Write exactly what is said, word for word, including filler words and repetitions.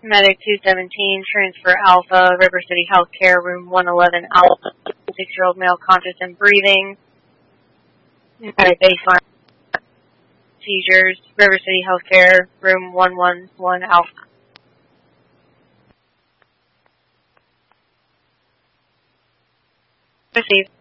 Medic two seventeen, transfer Alpha, River City Healthcare, room one eleven Alpha, six-year-old male conscious and breathing. Medic baseline seizures, River City Healthcare, room one one one Alpha. Received.